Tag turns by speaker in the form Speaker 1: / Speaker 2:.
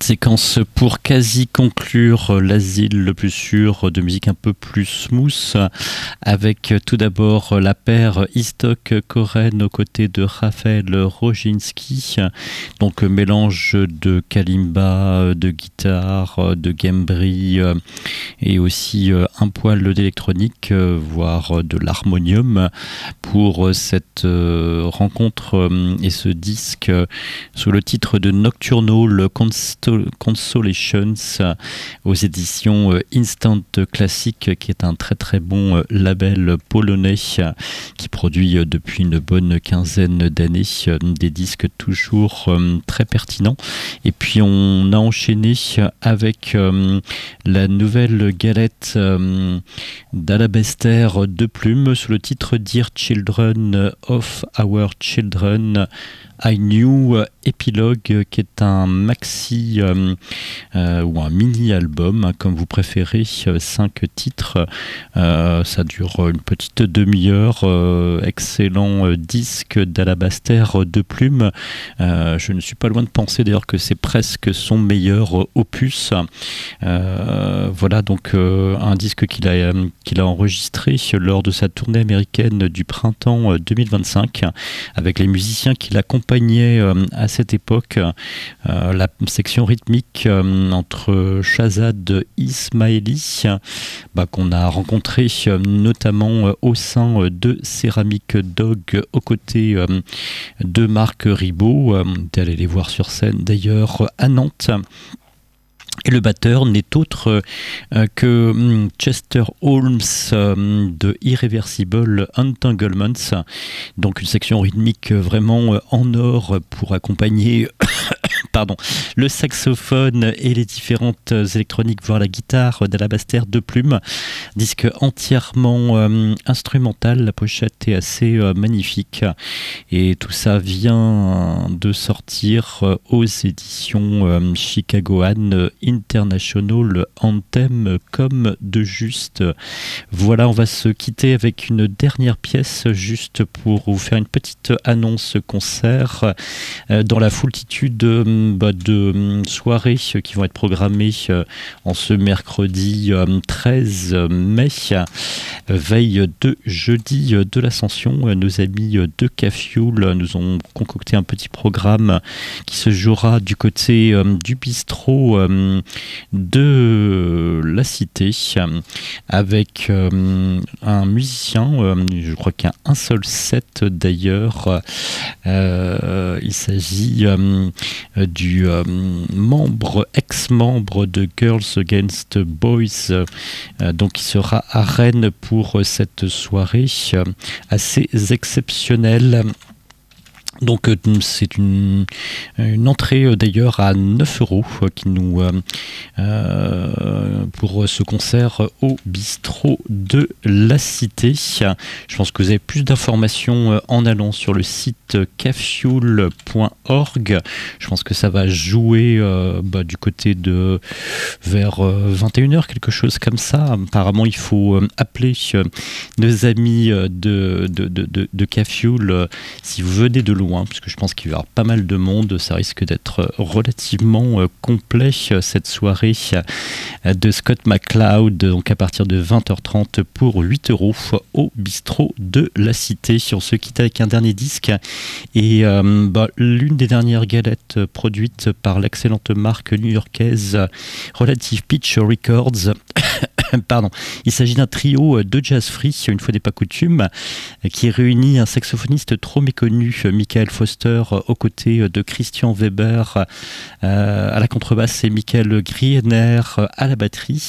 Speaker 1: Séquence pour quasi conclure l'asile le plus sûr de musique un peu plus smooth, avec tout d'abord la paire Istok-Koren aux côtés de Raphaël Roginski, donc mélange de kalimba, de guitare, de gambri et aussi un poil d'électronique, voire de l'harmonium pour cette rencontre et ce disque sous le titre de Nocturnal Consolations aux éditions Instant Classic, qui est un très très bon label polonais qui produit depuis une bonne quinzaine d'années des disques toujours très pertinents. Et puis on a enchaîné avec la nouvelle galette d'Alabester de Plume sous le titre Dear Children of Our Children, I Knew Epilogue, qui est un maxi ou un mini-album, comme vous préférez, 5 titres. Ça dure une petite demi-heure. Excellent disque d'Alabaster de Plume. Je ne suis pas loin de penser d'ailleurs que c'est presque son meilleur opus. Voilà donc un disque qu'il a enregistré lors de sa tournée américaine du printemps 2025 avec les musiciens qui l'accompagnaient à cette époque, la section rythmique entre Shazad Ismaili, qu'on a rencontré notamment au sein de Ceramic Dog aux côtés de Marc Ribot, d'aller les voir sur scène d'ailleurs à Nantes. Et le batteur n'est autre que Chester Holmes de Irreversible Entanglements, donc une section rythmique vraiment en or pour accompagner le saxophone et les différentes électroniques, voire la guitare d'Alabaster de Plume. Disque entièrement instrumental, la pochette est assez magnifique et tout ça vient de sortir aux éditions Chicagoan International Anthem comme de juste. Voilà, on va se quitter avec une dernière pièce juste pour vous faire une petite annonce concert dans la foultitude de soirées qui vont être programmées en ce mercredi 13 mai, veille de jeudi de l'Ascension. Nos amis de Cafioul nous ont concocté un petit programme qui se jouera du côté du bistrot de la Cité avec un musicien, je crois qu'il y a un seul set d'ailleurs. Il s'agit du ex-membre de Girls Against Boys, donc il sera à Rennes pour cette soirée assez exceptionnelle. Donc c'est une entrée d'ailleurs à 9 € qui nous pour ce concert au bistrot de la Cité. Je pense que vous avez plus d'informations en allant sur le site cafioul.org. Je pense que ça va jouer du côté de vers 21h, quelque chose comme ça. Apparemment il faut appeler nos amis de Cafioul si vous venez de loin, puisque je pense qu'il va y avoir pas mal de monde. Ça risque d'être relativement complet cette soirée de Scott McCloud, donc à partir de 20h30 pour 8 € au bistrot de la Cité. On se quitte avec un dernier disque et l'une des dernières galettes produites par l'excellente marque new-yorkaise Relative Pitch Records. Pardon. Il s'agit d'un trio de jazz free, une fois n'est pas coutume, qui réunit un saxophoniste trop méconnu, Michael Foster, aux côtés de Christian Weber à la contrebasse et Michael Griener à la batterie.